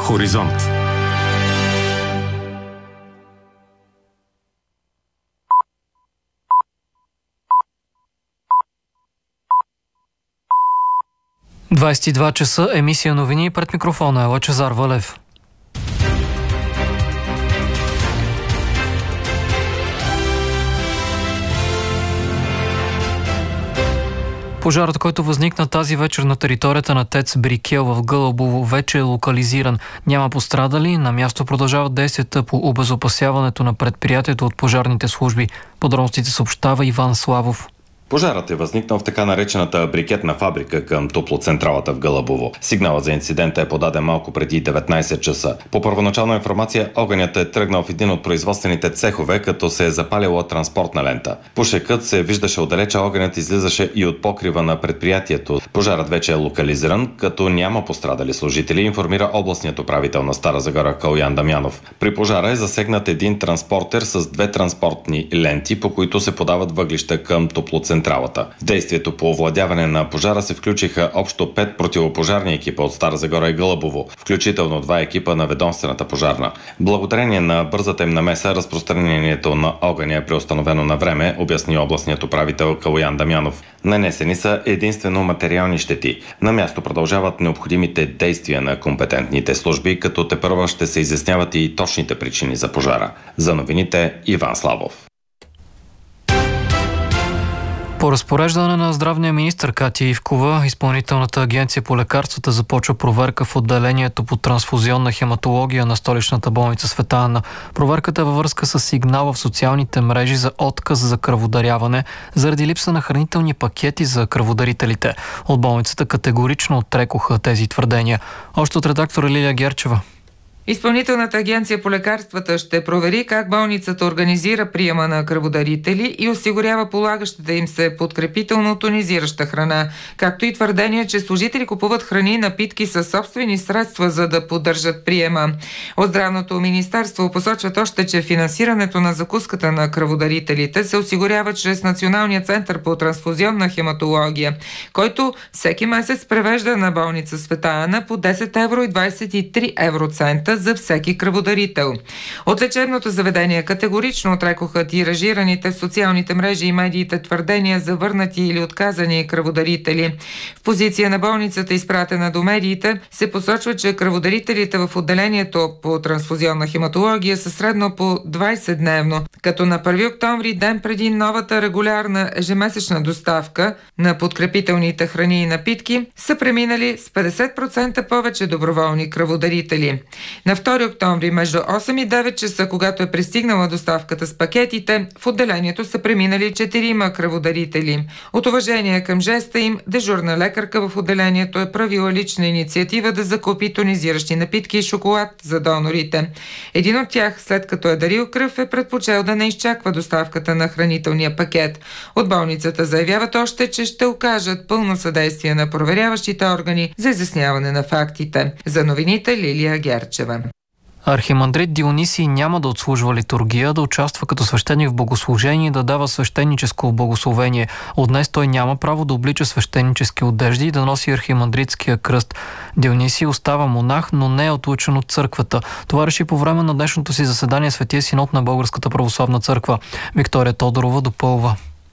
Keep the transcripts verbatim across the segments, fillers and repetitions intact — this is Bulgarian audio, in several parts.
Хоризонт. двадесет и два часа, емисия новини, пред микрофона е Лъчезар Валев. Пожарът, който възникна тази вечер на територията на ТЕЦ Брикел в Гълъбово, вече е локализиран. Няма пострадали, на място продължават действията по обезопасяването на предприятието от пожарните служби. Подробностите съобщава Иван Славов. Пожарът е възникнал в така наречената брикетна фабрика към топлоцентралата в Гълъбово. Сигналът за инцидента е подаден малко преди деветнадесет часа. По първоначална информация, огънят е тръгнал в един от производствените цехове, като се е запалила транспортна лента. По шекът се виждаше отдалече, огънят излизаше и от покрива на предприятието. Пожарът вече е локализиран, като няма пострадали служители, информира областният управител на Стара Загора Калоян Дамянов. При пожара е засегнат един транспортер с две транспортни ленти, по които се подават въглища към топлоцентралата. В действието по овладяване на пожара се включиха общо пет противопожарни екипа от Стара Загора и Гълъбово, включително два екипа на ведомствената пожарна. Благодарение на бързата им намеса, разпространението на огъня е преустановено на време, обясни областният управител Калоян Дамянов. Нанесени са единствено материални щети. На място продължават необходимите действия на компетентните служби, като тепърва ще се изясняват и точните причини за пожара. За новините Иван Славов. По разпореждане на здравния министър Катя Ивкова, Изпълнителната агенция по лекарствата започва проверка в отделението по трансфузионна хематология на столичната болница Света Анна. Проверката е във връзка с сигнала в социалните мрежи за отказ за кръводаряване заради липса на хранителни пакети за кръводарителите. От болницата категорично отрекоха тези твърдения. Още от редактора Лилия Герчева. Изпълнителната агенция по лекарствата ще провери как болницата организира приема на кръводарители и осигурява полагащата им се подкрепително-тонизираща храна, както и твърдение, че служители купуват храни и напитки със собствени средства, за да поддържат приема. От Здравното министерство посочват още, че финансирането на закуската на кръводарителите се осигурява чрез Националния център по трансфузионна хематология, който всеки месец превежда на болница Света Анна по десет евро и двадесет и три евроцента за всеки кръводарител. От лечебното заведение категорично отрекоха тиражираните в социалните мрежи и медиите твърдения за върнати или отказани кръводарители. В позиция на болницата, изпратена до медиите, се посочва, че кръводарителите в отделението по трансфузионна хематология са средно по двадесет дневно, като на първи октомври, ден преди новата регулярна ежемесечна доставка на подкрепителните храни и напитки, са преминали с петдесет процента повече доброволни кръводарители. На втори октомври между осем и девет часа, когато е пристигнала доставката с пакетите, в отделението са преминали четирима кръводарители. От уважение към жеста им, дежурна лекарка в отделението е правила лична инициатива да закупи тонизиращи напитки и шоколад за донорите. Един от тях, след като е дарил кръв, е предпочел да не изчаква доставката на хранителния пакет. От болницата заявяват още, че ще окажат пълно съдействие на проверяващите органи за изясняване на фактите. За новините Лилия Герчева. Архимандрит Дионисий няма да отслужва литургия, да участва като свещеник в богослужение и да дава свещеническо благословение. От днес той няма право да облича свещенически одежди и да носи архимандритския кръст. Дионисий остава монах, но не е отлучен от църквата. Това реши по време на днешното си заседание Светия синод на Българската православна църква. Виктория Тодорова допълва.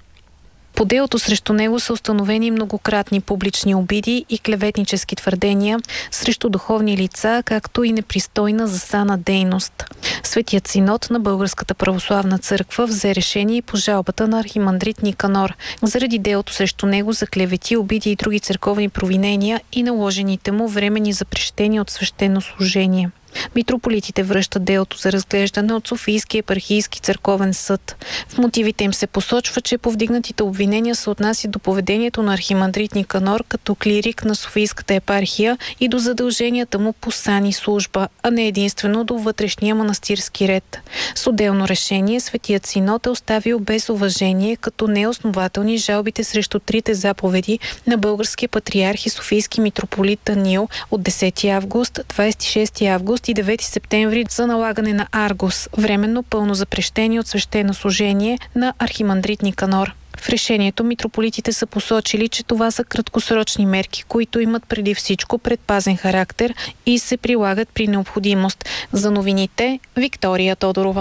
По делото срещу него са установени многократни публични обиди и клеветнически твърдения срещу духовни лица, както и непристойна засана дейност. Светият синод на Българската православна църква взе решение по жалбата на архимандрит Никанор заради делото срещу него за клевети, обиди и други църковни провинения и наложените му временни запрещения от свещено служение. Митрополитите връщат делото за разглеждане от Софийския епархийски църковен съд. В мотивите им се посочва, че повдигнатите обвинения се отнасят до поведението на архимандрит Никанор като клирик на Софийската епархия и до задълженията му по сан и служба, а не единствено до вътрешния манастирски ред. С отделно решение Светият синод е оставил без уважение като неоснователни жалбите срещу трите заповеди на българския патриарх и софийски митрополит Даниил от десети август, двадесет и шести август и девети септември за налагане на аргос, временно пълно запрещение от свещено служение на архимандрит Никанор. В решението митрополитите са посочили, че това са краткосрочни мерки, които имат преди всичко предпазен характер и се прилагат при необходимост. За новините Виктория Тодорова.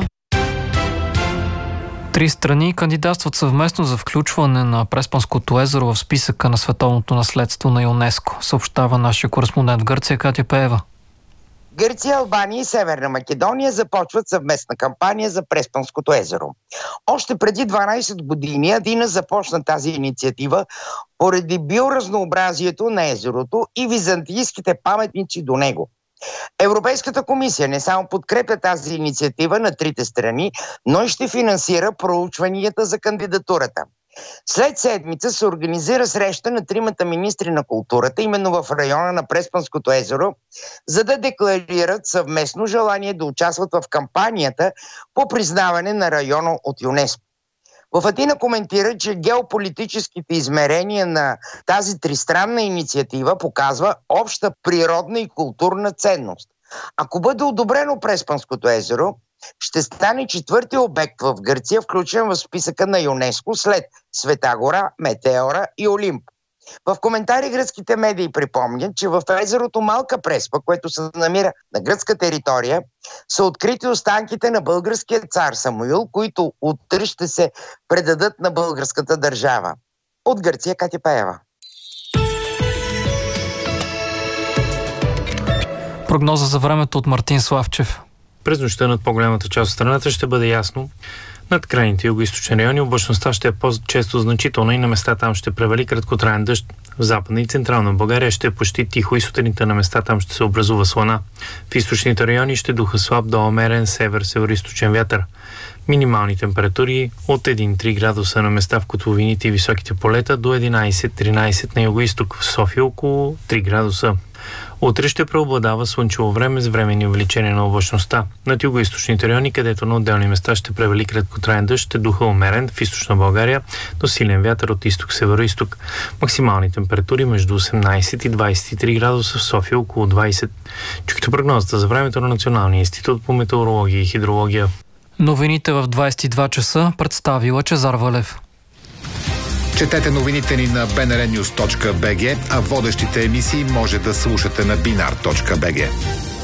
Три страни кандидатстват съвместно за включване на Преспанското езеро в списъка на световното наследство на ЮНЕСКО, съобщава нашия кореспондент в Гърция Катя Пеева. Гърция, Албания и Северна Македония започват съвместна кампания за Преспанското езеро. Още преди дванайсет години Атина започна тази инициатива поради биоразнообразието на езерото и византийските паметници до него. Европейската комисия не само подкрепя тази инициатива на трите страни, но и ще финансира проучванията за кандидатурата. След седмица се организира среща на тримата министри на културата, именно в района на Преспанското езеро, за да декларират съвместно желание да участват в кампанията по признаване на района от ЮНЕСКО. В Атина коментира, че геополитическите измерения на тази тристранна инициатива показва обща природна и културна ценност. Ако бъде одобрено Преспанското езеро, ще стане четвърти обект в Гърция, включен в списъка на ЮНЕСКО след Света гора, Метеора и Олимп. В коментари гръцките медии припомнят, че в езерото Малка Преспа, което се намира на гръцка територия, са открити останките на българския цар Самуил, които утре ще се предадат на българската държава. От Гърция Катя Пеева. Прогноза за времето от Мартин Славчев. През нощта над по-голямата част от страната ще бъде ясно. Над крайните югоизточни райони облачността ще е по-често значителна и на места там ще превали краткотраен дъжд. В Западна и Централна България ще е почти тихо и сутринта на места там ще се образува слана. В източните райони ще духа слаб до умерен север-североизточен вятър. Минимални температури от един до три градуса на места в котловините и високите полета до единайсет до тринайсет на югоизток. В София около три градуса. Утре ще преобладава слънчево време с временни увеличения на облачността. Над югоизточните райони, където на отделни места ще превали краткотраен дъжд, ще духа умерен в източна България до силен вятър от изток-североизток. Максимални температури между осемнайсет и двайсет и три градуса, в София около двайсет. Чухте прогнозата за времето на Националния институт по метеорология и хидрология. Новините в двайсет и два часа представи Лъчезар Валев. Четете новините ни на би ен ар нюз точка би джи, а водещите емисии може да слушате на бинар точка би джи.